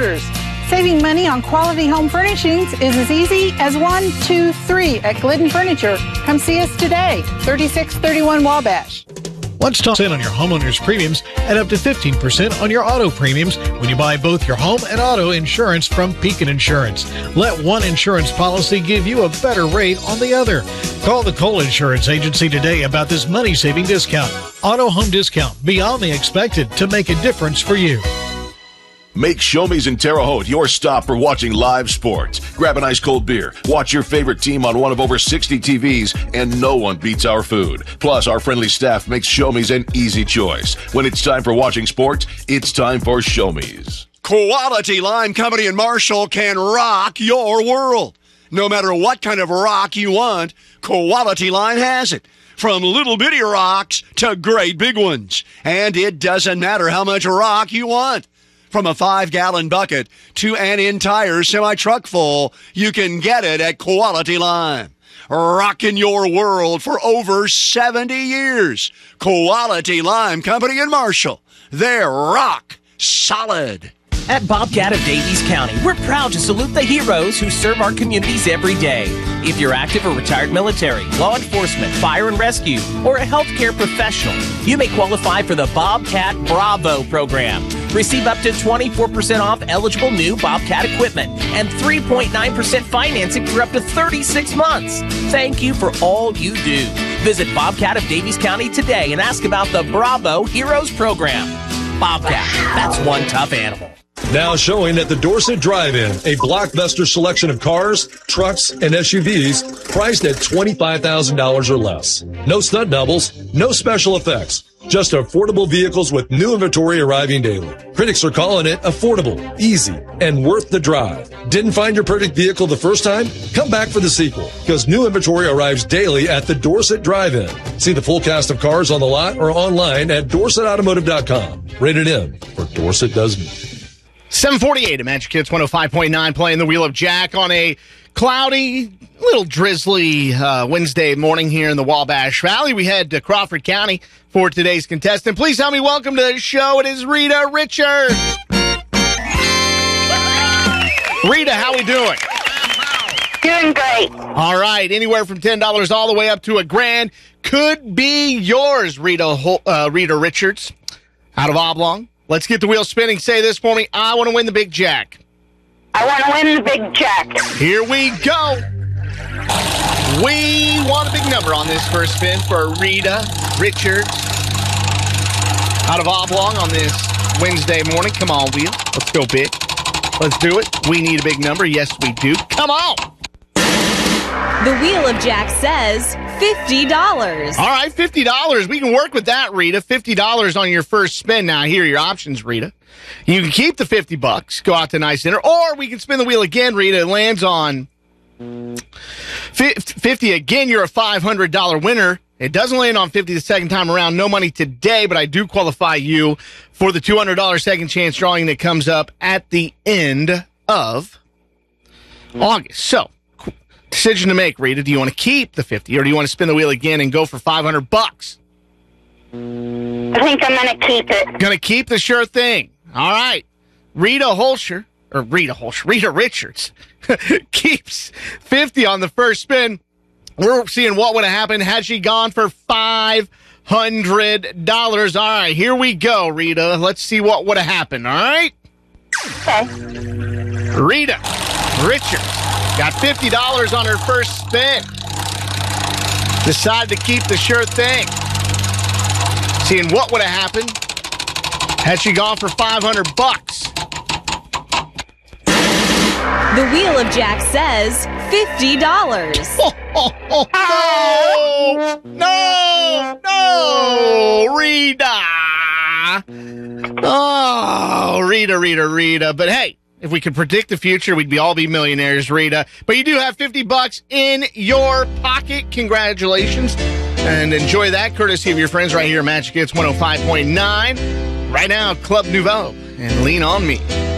orders. Saving money on quality home furnishings is as easy as 1, 2, 3 at Glidden Furniture. Come see us today, 3631 Wabash. Let's talk on your homeowner's premiums and up to 15% on your auto premiums when you buy both your home and auto insurance from Pekin Insurance. Let one insurance policy give you a better rate on the other. Call the Cole Insurance Agency today about this money-saving discount. Auto home discount beyond the expected to make a difference for you. Make Show Me's in Terre Haute your stop for watching live sports. Grab an ice cold beer, watch your favorite team on one of over 60 TVs, and no one beats our food. Plus, our friendly staff makes Show Me's an easy choice. When it's time for watching sports, it's time for Show Me's. Quality Lime Company in Marshall can rock your world. No matter what kind of rock you want, Quality Lime has it. From little bitty rocks to great big ones. And it doesn't matter how much rock you want. From a 5-gallon bucket to an entire semi-truck full, you can get it at Quality Lime. Rocking your world for over 70 years. Quality Lime Company in Marshall. They're rock solid. At Bobcat of Davies County, we're proud to salute the heroes who serve our communities every day. If you're active or retired military, law enforcement, fire and rescue, or a healthcare professional, you may qualify for the Bobcat Bravo program. Receive up to 24% off eligible new Bobcat equipment and 3.9% financing for up to 36 months. Thank you for all you do. Visit Bobcat of Davies County today and ask about the Bravo Heroes program. Bobcat, that's one tough animal. Now showing at the Dorset Drive-In, a blockbuster selection of cars, trucks, and SUVs priced at $25,000 or less. No stunt doubles, no special effects, just affordable vehicles with new inventory arriving daily. Critics are calling it affordable, easy, and worth the drive. Didn't find your perfect vehicle the first time? Come back for the sequel, because new inventory arrives daily at the Dorset Drive-In. See the full cast of cars on the lot or online at DorsetAutomotive.com. Rated M for Dorset Does Me. 748 at Magic Hits 105.9, playing the Wheel of Jack on a cloudy, little drizzly Wednesday morning here in the Wabash Valley. We head to Crawford County for today's contestant. Please help me welcome to the show. It is Rita Richard. Rita, how we doing? Doing great. All right, anywhere from $10 all the way up to $1,000 could be yours, Rita Richards, out of Oblong. Let's get the wheel spinning. Say this for me. I want to win the big jack. I want to win the big jack. Here we go. We want a big number on this first spin for Rita Richards out of Oblong on this Wednesday morning. Come on, wheel. Let's go big. Let's do it. We need a big number. Yes, we do. Come on. The Wheel of Jack says $50. All right, $50. We can work with that, Rita. $50 on your first spin. Now, here are your options, Rita. You can keep the $50, go out to nice dinner, or we can spin the wheel again, Rita. It lands on 50 again. You're a $500 winner. It doesn't land on 50 the second time around. No money today, but I do qualify you for the $200 second chance drawing that comes up at the end of August. So, decision to make, Rita. Do you want to keep the 50 or do you want to spin the wheel again and go for $500? I think I'm going to keep it. Going to keep the sure thing. All right. Rita Richards keeps 50 on the first spin. We're seeing what would have happened had she gone for $500. All right, here we go, Rita. Let's see what would have happened, all right? Okay. Rita Richards got $50 on her first spin. Decided to keep the sure thing. Seeing what would have happened had she gone for $500. The Wheel of Jack says $50. No, Rita. Oh, Rita. But hey, if we could predict the future, we'd all be millionaires, Rita. But you do have $50 in your pocket. Congratulations. And enjoy that courtesy of your friends right here at Magic Hits 105.9. Right now, Club Nouveau and Lean On Me.